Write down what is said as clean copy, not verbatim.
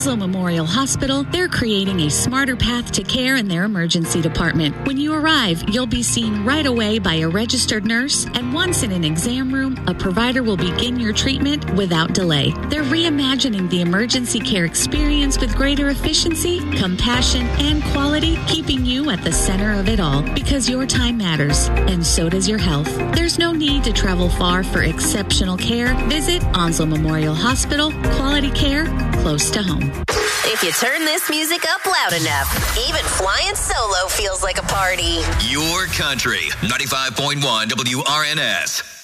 Onslow Memorial Hospital, they're creating a smarter path to care in their emergency department. When you arrive, you'll be seen right away by a registered nurse, and once in an exam room, a provider will begin your treatment without delay. They're reimagining the emergency care experience with greater efficiency, compassion, and quality, keeping you at the center of it all, because your time matters, and so does your health. There's no need to travel far for exceptional care. Visit Onslow Memorial Hospital. Quality care close to home. If you turn this music up loud enough, even flying solo feels like a party. Your country, 95.1 WRNS.